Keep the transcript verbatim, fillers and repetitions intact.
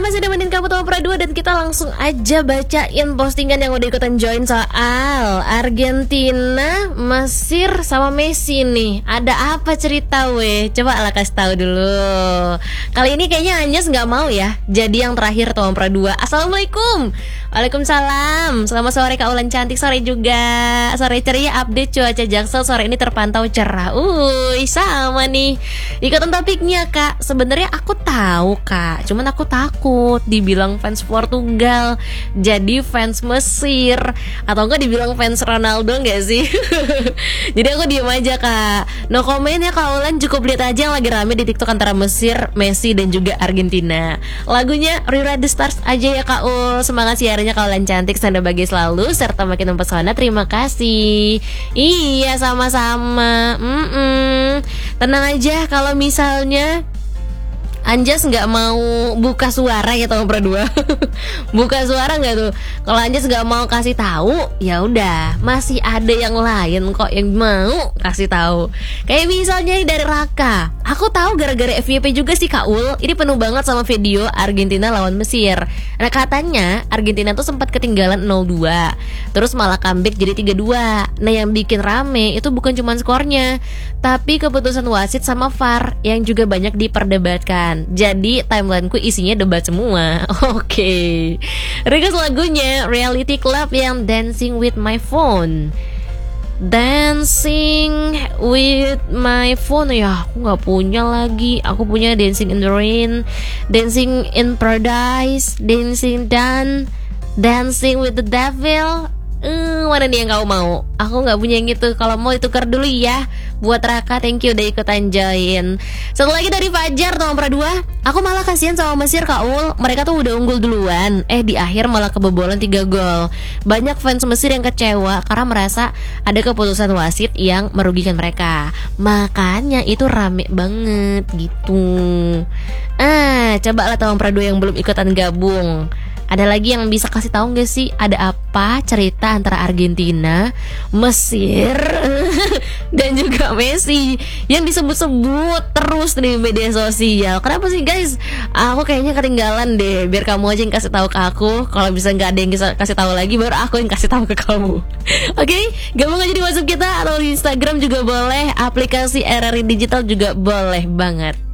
Kita masih nemenin kamu Tahu Pra dua dan kita langsung aja bacain postingan yang udah ikutan join soal Argentina, Mesir sama Messi nih. Ada apa cerita weh? Coba lah kasih tahu dulu. Kali ini kayaknya Anjas nggak mau ya jadi yang terakhir Tahu Pra dua. Assalamualaikum. Waalaikumsalam. Selamat sore Kak Ulan cantik, sore juga. Sore ceria, update cuaca Jaksel sore ini terpantau cerah. Uy, sama nih. Ikutan topiknya Kak. Sebenarnya aku tahu Kak, cuman aku takut dibilang fans Portugal, jadi fans Mesir, atau enggak dibilang fans Ronaldo enggak sih? Jadi aku diem aja Kak. No comment ya Kak Ulan, cukup lihat aja yang lagi rame di TikTok antara Mesir, Messi dan juga Argentina. Lagunya Rewrite the Stars aja ya Kak Ul. Semangat siarannya Kak Ulan cantik, sanda bagi selalu serta makin mempesona. Terima kasih. Iya sama-sama. Mm-mm. Tenang aja kalau misalnya Anjas nggak mau buka suara ya Tahu Pra dua. Buka suara nggak tuh? Kalau Anjas nggak mau kasih tahu, ya udah masih ada yang lain kok yang mau kasih tahu. Kayak misalnya dari Raka. Aku tahu gara-gara F Y P juga sih Kak Ul. Ini penuh banget sama video Argentina lawan Mesir. Nah katanya Argentina tuh sempat ketinggalan nol dua, terus malah comeback jadi tiga dua. Nah yang bikin rame itu bukan cuma skornya, tapi keputusan wasit sama V A R yang juga banyak diperdebatkan. Jadi timelineku isinya debat semua. Oke, okay. Request lagunya Reality Club yang Dancing with My Phone. Dancing with My Phone. Ya aku gak punya lagi. Aku punya Dancing in the Rain, Dancing in Paradise, Dancing Done, Dancing with the Devil. Hmm, mana nih yang kau mau? Aku gak punya yang gitu. Kalau mau ditukar dulu ya. Buat Raka, thank you udah ikutan join. Satu lagi dari Fajar Tahu Pra dua. Aku malah kasihan sama Mesir Kak Ul. Mereka tuh udah unggul duluan, eh di akhir malah kebobolan tiga gol. Banyak fans Mesir yang kecewa karena merasa ada keputusan wasit yang merugikan mereka. Makanya itu rame banget gitu. Ah, coba lah Tahu Pra dua yang belum ikutan gabung. Ada lagi yang bisa kasih tahu nggak sih ada apa cerita antara Argentina, Mesir dan juga Messi yang disebut-sebut terus di media sosial? Kenapa sih guys? Aku kayaknya ketinggalan deh. Biar kamu aja yang kasih tahu ke aku. Kalau bisa nggak ada yang bisa kasih tahu lagi, baru aku yang kasih tahu ke kamu. Oke, okay? Gabung aja di WhatsApp kita atau di Instagram juga boleh. Aplikasi R R I Digital juga boleh banget.